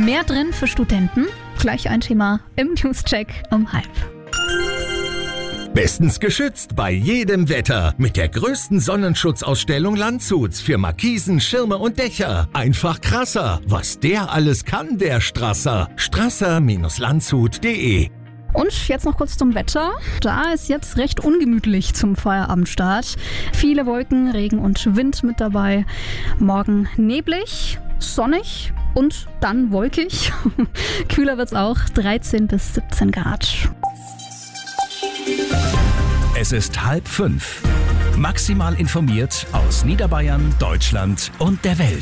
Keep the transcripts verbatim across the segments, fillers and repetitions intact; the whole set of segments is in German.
Mehr drin für Studenten? Gleich ein Thema im Newscheck um halb. Bestens geschützt bei jedem Wetter mit der größten Sonnenschutzausstellung Landshuts für Markisen, Schirme und Dächer. Einfach krasser, was der alles kann, der Strasser. strasser Landshut punkt de. Und jetzt noch kurz zum Wetter. Da ist jetzt recht ungemütlich zum Feierabendstart. Viele Wolken, Regen und Wind mit dabei. Morgen neblig, sonnig und dann wolkig. Kühler wird's auch, dreizehn bis siebzehn Grad. Es ist halb fünf. Maximal informiert aus Niederbayern, Deutschland und der Welt.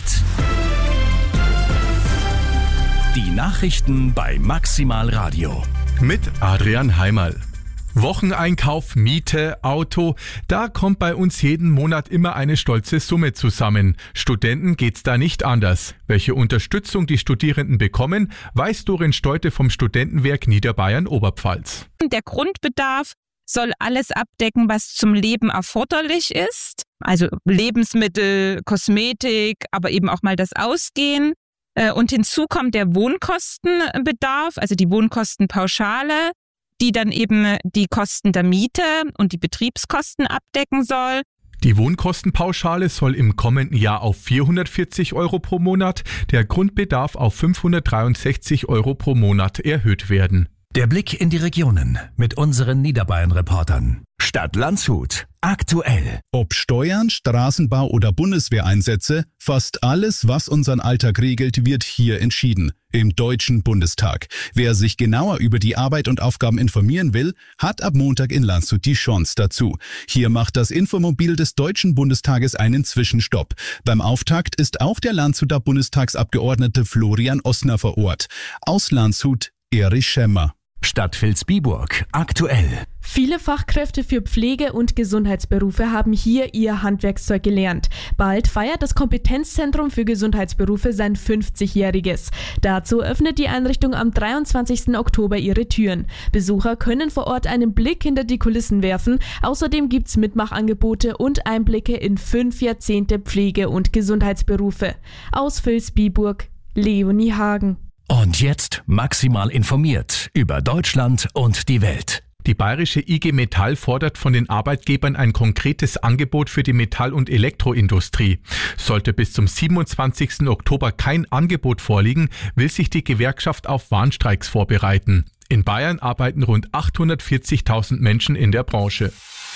Die Nachrichten bei Maximal Radio. Mit Adrian Heimerl. Wocheneinkauf, Miete, Auto, da kommt bei uns jeden Monat immer eine stolze Summe zusammen. Studenten geht's da nicht anders. Welche Unterstützung die Studierenden bekommen, weiß Dorin Steute vom Studentenwerk Niederbayern Oberpfalz. Der Grundbedarf soll alles abdecken, was zum Leben erforderlich ist. Also Lebensmittel, Kosmetik, aber eben auch mal das Ausgehen. Und hinzu kommt der Wohnkostenbedarf, also die Wohnkostenpauschale, die dann eben die Kosten der Miete und die Betriebskosten abdecken soll. Die Wohnkostenpauschale soll im kommenden Jahr auf vierhundertvierzig Euro pro Monat, der Grundbedarf auf fünfhundertdreiundsechzig Euro pro Monat erhöht werden. Der Blick in die Regionen mit unseren Niederbayern-Reportern. Stadt Landshut. Aktuell. Ob Steuern, Straßenbau oder Bundeswehreinsätze, fast alles, was unseren Alltag regelt, wird hier entschieden. Im Deutschen Bundestag. Wer sich genauer über die Arbeit und Aufgaben informieren will, hat ab Montag in Landshut die Chance dazu. Hier macht das Infomobil des Deutschen Bundestages einen Zwischenstopp. Beim Auftakt ist auch der Landshuter Bundestagsabgeordnete Florian Ossner vor Ort. Aus Landshut, Erich Schemmer. Stadt Vilsbiburg. Aktuell. Viele Fachkräfte für Pflege- und Gesundheitsberufe haben hier ihr Handwerkszeug gelernt. Bald feiert das Kompetenzzentrum für Gesundheitsberufe sein fünfzigjähriges. Dazu öffnet die Einrichtung am dreiundzwanzigsten Oktober ihre Türen. Besucher können vor Ort einen Blick hinter die Kulissen werfen. Außerdem gibt's Mitmachangebote und Einblicke in fünf Jahrzehnte Pflege- und Gesundheitsberufe. Aus Vilsbiburg, Leonie Hagen. Und jetzt maximal informiert über Deutschland und die Welt. Die bayerische I G Metall fordert von den Arbeitgebern ein konkretes Angebot für die Metall- und Elektroindustrie. Sollte bis zum siebenundzwanzigsten Oktober kein Angebot vorliegen, will sich die Gewerkschaft auf Warnstreiks vorbereiten. In Bayern arbeiten rund achthundertvierzigtausend Menschen in der Branche.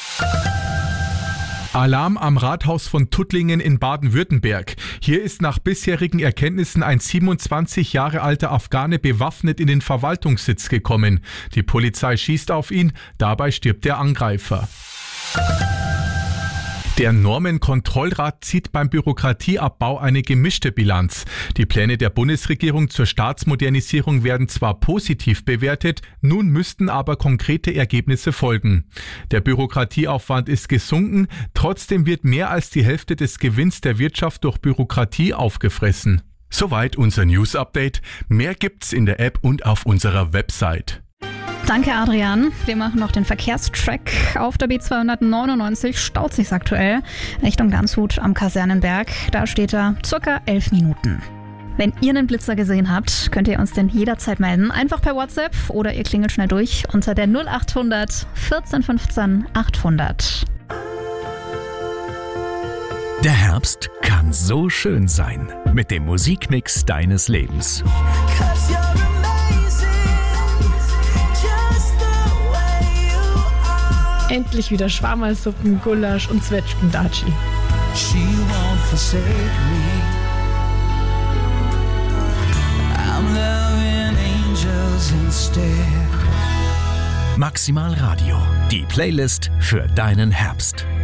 Alarm am Rathaus von Tuttlingen in Baden-Württemberg. Hier ist nach bisherigen Erkenntnissen ein siebenundzwanzig Jahre alter Afghane bewaffnet in den Verwaltungssitz gekommen. Die Polizei schießt auf ihn, dabei stirbt der Angreifer. Der Normenkontrollrat zieht beim Bürokratieabbau eine gemischte Bilanz. Die Pläne der Bundesregierung zur Staatsmodernisierung werden zwar positiv bewertet, nun müssten aber konkrete Ergebnisse folgen. Der Bürokratieaufwand ist gesunken, trotzdem wird mehr als die Hälfte des Gewinns der Wirtschaft durch Bürokratie aufgefressen. Soweit unser News-Update. Mehr gibt's in der App und auf unserer Website. Danke, Adrian. Wir machen noch den Verkehrstrack. Auf der B zweihundertneunundneunzig staut sich's aktuell Richtung Landshut am Kasernenberg. Da steht er circa elf Minuten. Wenn ihr einen Blitzer gesehen habt, könnt ihr uns den jederzeit melden. Einfach per WhatsApp oder ihr klingelt schnell durch unter der null achthundert vierzehn fünfzehn achthundert. Der Herbst kann so schön sein. Mit dem Musikmix deines Lebens. Endlich wieder Schwammersuppen, Gulasch und Zwetschgendatschi. She won't forsake me. I'm loving angels instead. Maximal Radio. Die Playlist für deinen Herbst.